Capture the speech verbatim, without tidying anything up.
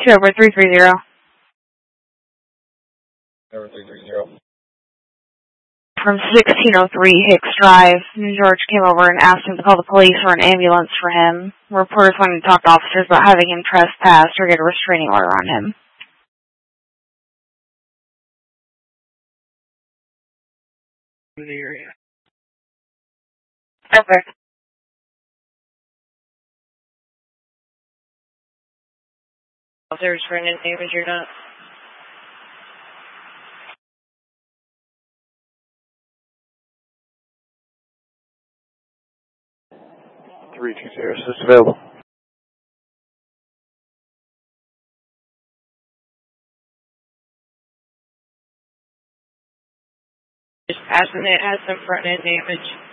Two over three three zero. Over three three zero. From sixteen oh three Hicks Drive, George came over and asked him to call the police or an ambulance for him. Reporters wanted to talk to officers about having him trespassed or get a restraining order on him. In the area. Okay. If there's friendly damage or not. Three two zero, so it's available. Just passing it has some front end damage.